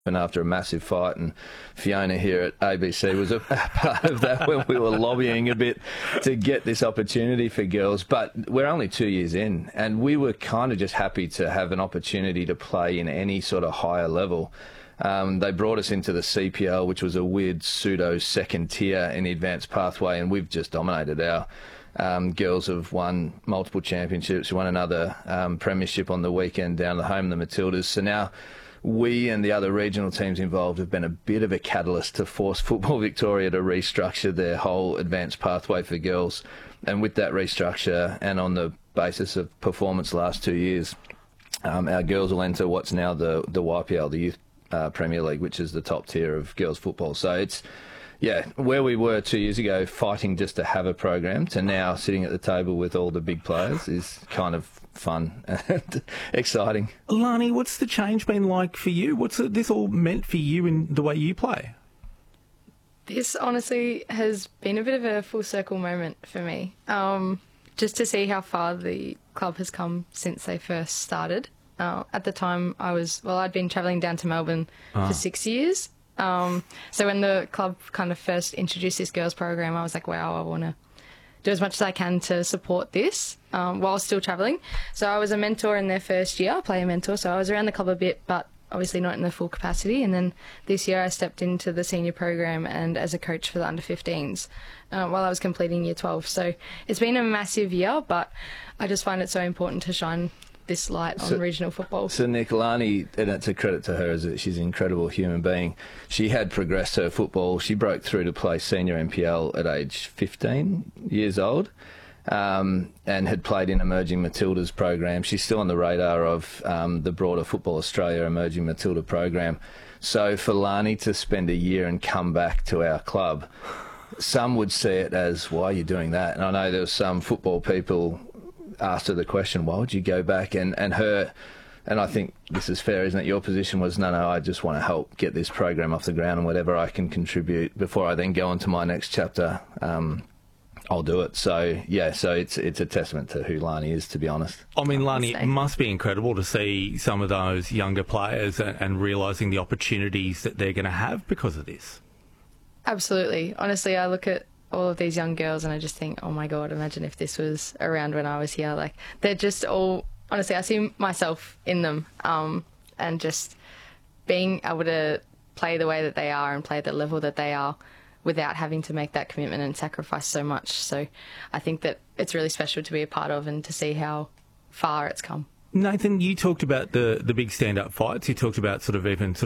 and after a massive fight, and Fiona here at ABC was a part of that when we were lobbying a bit to get this opportunity for girls. But we're only 2 years in, and we were kind of just happy to have an opportunity to play in any sort of higher level. They brought us into the CPL, which was a weird pseudo second tier in the advanced pathway, and we've just dominated. Our girls have won multiple championships. We won another premiership on the weekend down the home, the Matildas. So now we and the other regional teams involved have been a bit of a catalyst to force Football Victoria to restructure their whole advanced pathway for girls. And with that restructure, and on the basis of performance the last 2 years, our girls will enter what's now the YPL, the Youth Premier League, which is the top tier of girls football. So it's, yeah, where we were 2 years ago fighting just to have a program to now sitting at the table with all the big players is kind of fun and exciting. Lani, what's the change been like for you? What's this all meant for you in the way you play? This honestly has been a bit of a full circle moment for me. Just to see how far the club has come since they first started. At the time I'd been travelling down to Melbourne for 6 years. So when the club kind of first introduced this girls program, I was like, wow, I want to do as much as I can to support this while still travelling. So I was a mentor in their first year, player mentor, so I was around the club a bit, but obviously not in the full capacity. And then this year I stepped into the senior program and as a coach for the under-15s while I was completing year 12. So it's been a massive year, but I just find it so important to shine this light on regional football. So Nick, Lani, and it's a credit to her, is that she's an incredible human being. She had progressed her football. She broke through to play senior NPL at age 15 years old, and had played in Emerging Matildas program. She's still on the radar of the broader Football Australia Emerging Matilda program. So for Lani to spend a year and come back to our club, some would see it as, why are you doing that? And I know there were some football people asked her the question, why would you go back? And I think this is fair, isn't it? Your position was, no, I just want to help get this program off the ground, and whatever I can contribute before I then go on to my next chapter, I'll do it. So yeah, so it's a testament to who Lani is, to be honest. I mean, Lani, it must be incredible to see some of those younger players and realising the opportunities that they're going to have because of this. Absolutely. Honestly, I look at all of these young girls and I just think, oh my God, imagine if this was around when I was here. Like, they're just all, honestly, I see myself in them, and just being able to play the way that they are and play at the level that they are without having to make that commitment and sacrifice so much. So I think that it's really special to be a part of and to see how far it's come. Nathan, you talked about the big stand-up fights. You talked about the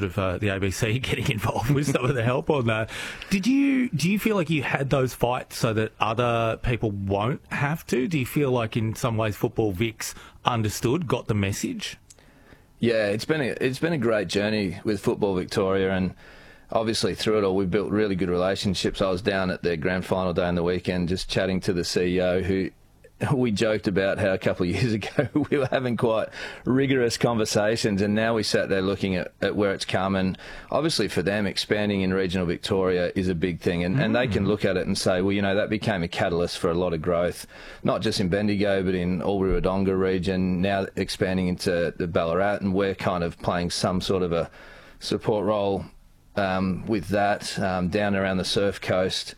ABC getting involved with some of the help on that. Do you feel like you had those fights so that other people won't have to? Do you feel like in some ways Football Vic's understood, got the message? Yeah, it's been a great journey with Football Victoria, and obviously through it all we've built really good relationships. I was down at their grand final day on the weekend just chatting to the CEO, who we joked about how a couple of years ago we were having quite rigorous conversations, and now we sat there looking at where it's come. And obviously for them, expanding in regional Victoria is a big thing, and they can look at it and say, well, you know, that became a catalyst for a lot of growth, not just in Bendigo but in Albury-Wodonga region, now expanding into the Ballarat, and we're kind of playing some sort of a support role with that down around the Surf Coast.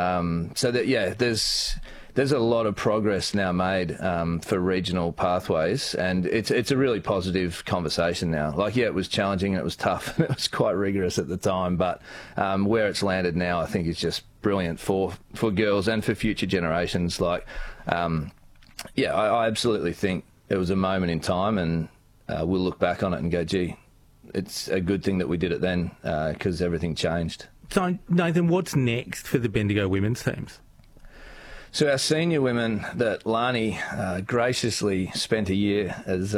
So that, yeah, there's a lot of progress now made for regional pathways, and it's a really positive conversation now. Like, yeah, it was challenging and it was tough and it was quite rigorous at the time, but where it's landed now I think is just brilliant for girls and for future generations. Like, yeah, I absolutely think it was a moment in time, and we'll look back on it and go, gee, it's a good thing that we did it then, because everything changed. So, Nathan, what's next for the Bendigo women's teams? So our senior women that Lani graciously spent a year as,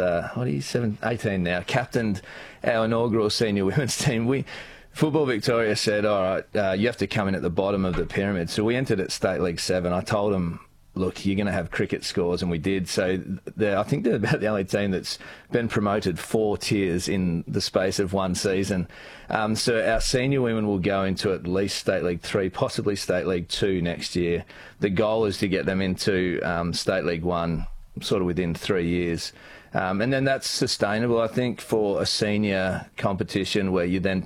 18 now, captained our inaugural senior women's team. Football Victoria said, all right, you have to come in at the bottom of the pyramid. So we entered at State League 7. I told them, look, you're going to have cricket scores, and we did. So I think they're about the only team that's been promoted 4 tiers in the space of one season. So our senior women will go into at least State League 3, possibly State League 2 next year. The goal is to get them into State League 1 sort of within 3 years. And then that's sustainable, I think, for a senior competition where you then